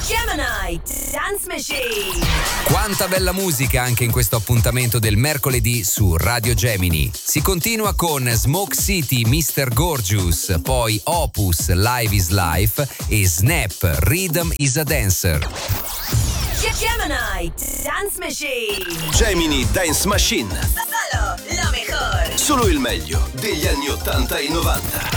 Gemini Dance Machine. Quanta bella musica anche in questo appuntamento del mercoledì su Radio Gemini. Si continua con Smoke City, Mr. Gorgeous, poi Opus, Live is Life e Snap, Rhythm is a Dancer. Gemini Dance Machine. Gemini Dance Machine. Solo lo mejor. Solo il meglio degli anni 80 e 90.